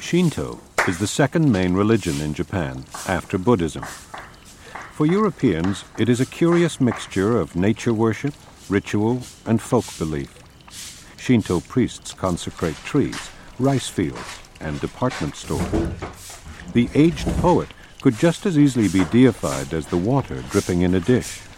Shinto is the second main religion in Japan after Buddhism. For Europeans, it is a curious mixture of nature worship, ritual, and folk belief. Shinto priests consecrate trees, rice fields, and department stores. The aged poet could just as easily be deified as the water dripping in a dish.